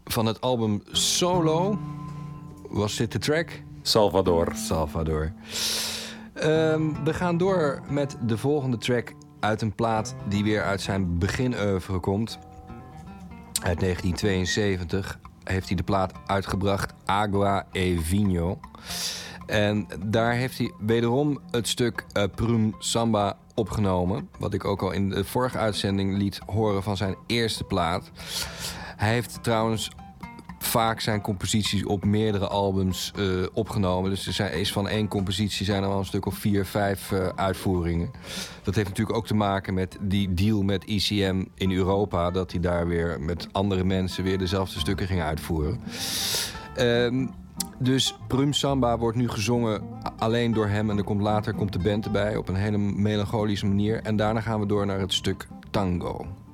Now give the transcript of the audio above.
Van het album Solo was dit de track? Salvador. We gaan door met de volgende track uit een plaat die weer uit zijn beginoeuvre komt. Uit 1972 heeft hij de plaat uitgebracht, Agua e Vinho. En daar heeft hij wederom het stuk Prum Samba opgenomen. Wat ik ook al in de vorige uitzending liet horen van zijn eerste plaat. Hij heeft trouwens vaak zijn composities op meerdere albums opgenomen. Dus er is van één compositie zijn er al een stuk of 4, 5 uitvoeringen. Dat heeft natuurlijk ook te maken met die deal met ECM in Europa. Dat hij daar weer met andere mensen weer dezelfde stukken ging uitvoeren. Dus Prum Samba wordt nu gezongen alleen door hem. En later komt de band erbij op een hele melancholische manier. En daarna gaan we door naar het stuk Tango.